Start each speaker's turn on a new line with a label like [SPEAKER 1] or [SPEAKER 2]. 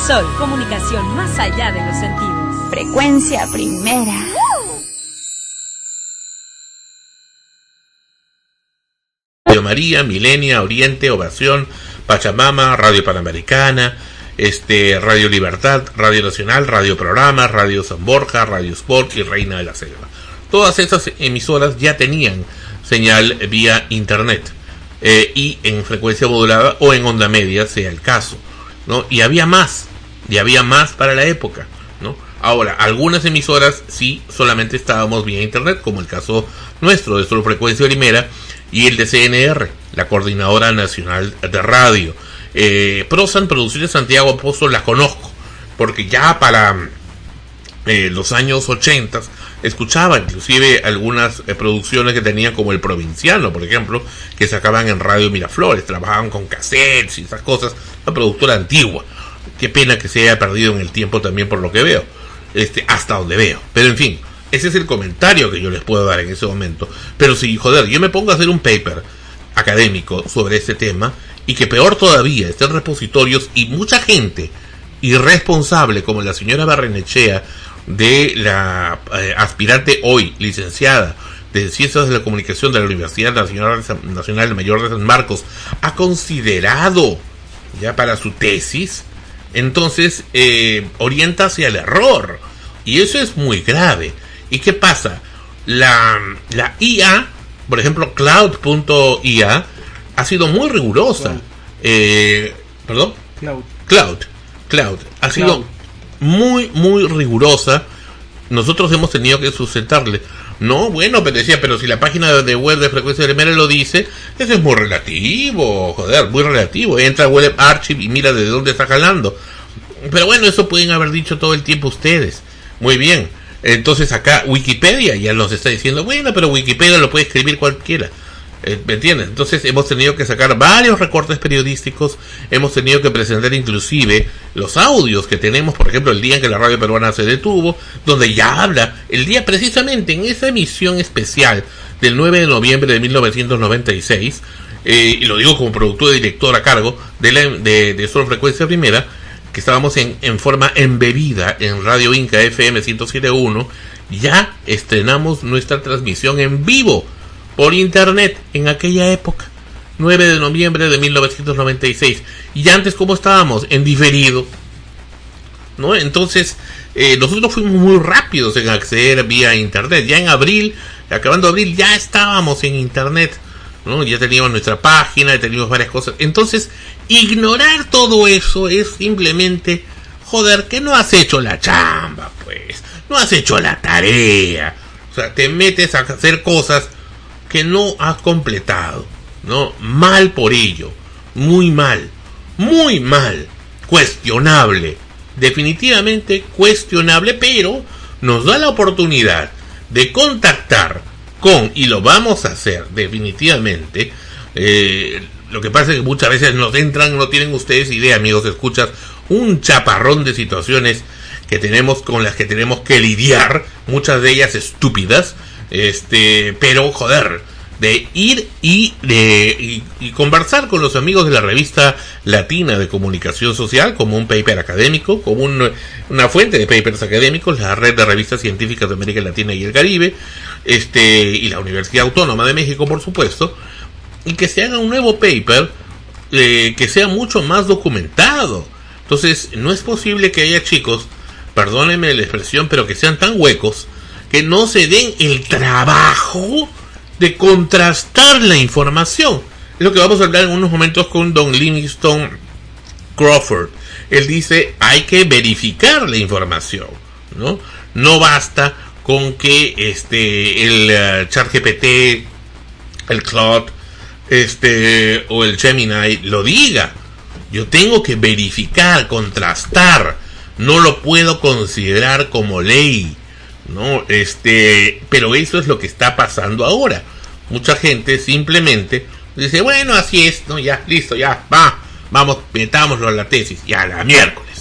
[SPEAKER 1] Sol, comunicación más allá de los sentidos.
[SPEAKER 2] Frecuencia primera.
[SPEAKER 3] Radio María, Milenia, Oriente, Ovación, Pachamama, Radio Panamericana, Radio Libertad, Radio Nacional, Radio Programa, Radio San Borja, Radio Sport y Reina de la Selva. Todas esas emasoras ya tenían señal vía internet y en frecuencia modulada o en onda media, sea el caso, ¿no? Y había más para la época, ¿no? Ahora, algunas emisoras sí solamente estábamos vía internet, como el caso nuestro de Solo Frecuencia Primera y el de CNR, la Coordinadora Nacional de Radio. Prosan Producciones Santiago Apóstol la conozco, porque ya para los años 80 escuchaba inclusive algunas producciones que tenían, como El Provinciano, por ejemplo, que sacaban en Radio Miraflores, trabajaban con cassettes y esas cosas, una productora antigua. Qué pena que se haya perdido en el tiempo también, por lo que veo, hasta donde veo, pero en fin, ese es el comentario que yo les puedo dar en ese momento. Pero si, yo me pongo a hacer un paper académico sobre este tema, y que peor todavía, estén repositorios y mucha gente irresponsable como la señora Barrenechea, de la aspirante hoy licenciada de Ciencias de la Comunicación de la Universidad Nacional Mayor de San Marcos, ha considerado ya para su tesis, entonces orienta hacia el error, y eso es muy grave. ¿Y qué pasa? La IA, por ejemplo, Cloud.ia, ha sido muy rigurosa. ¿Perdón? Cloud. Ha sido muy, muy rigurosa. Nosotros hemos tenido que sustentarle. No, bueno, pero decía, pero si la página de web de Frecuencia Primera lo dice, eso es muy relativo, muy relativo. Entra a Web Archive y mira de dónde está jalando. Pero bueno, eso pueden haber dicho todo el tiempo ustedes. Muy bien. Entonces acá Wikipedia ya nos está diciendo, bueno, pero Wikipedia lo puede escribir cualquiera. ¿Me entiendes? Entonces hemos tenido que sacar varios recortes periodísticos, hemos tenido que presentar inclusive los audios que tenemos, por ejemplo, el día en que la radio peruana se detuvo, donde ya habla, el día precisamente en esa emisión especial del 9 de noviembre de 1996, y lo digo como productor y director a cargo de Solo Frecuencia Primera, que estábamos en forma embebida en Radio Inca FM 107.1, ya estrenamos nuestra transmisión en vivo por internet en aquella época, 9 de noviembre de 1996. Y antes, ¿cómo estábamos? En diferido, ¿no? Entonces, nosotros fuimos muy rápidos en acceder vía internet. Ya en abril, acabando abril, ya estábamos en internet, ¿no? Ya teníamos nuestra página, ya teníamos varias cosas. Entonces, ignorar todo eso es simplemente, que no has hecho la chamba, pues. No has hecho la tarea. O sea, te metes a hacer cosas que no has completado, ¿no? Mal por ello, muy mal, cuestionable, definitivamente cuestionable, pero nos da la oportunidad de contactar con, y lo vamos a hacer definitivamente. Lo que pasa es que muchas veces nos entran, no tienen ustedes idea, amigos, escuchas, un chaparrón de situaciones que tenemos, con las que tenemos que lidiar, muchas de ellas estúpidas, pero de ir y conversar con los amigos de la revista latina de comunicación social, como un paper académico, como una fuente de papers académicos, la red de revistas científicas de América Latina y el Caribe, y la Universidad Autónoma de México, por supuesto, y que se haga un nuevo paper que sea mucho más documentado. Entonces, no es posible que haya chicos, perdónenme la expresión, pero que sean tan huecos, que no se den el trabajo de contrastar la información. Es lo que vamos a hablar en unos momentos con don Livingston Crawford. Él dice, hay que verificar la información, ¿no? No basta con que el ChatGPT, el Claude, o el Gemini lo diga. Yo tengo que verificar, contrastar. No lo puedo considerar como ley, ¿no? Pero eso es lo que está pasando ahora. Mucha gente simplemente dice, bueno, así es, ¿no? Ya, listo, ya, vamos, metámoslo a la tesis, ya, la miércoles.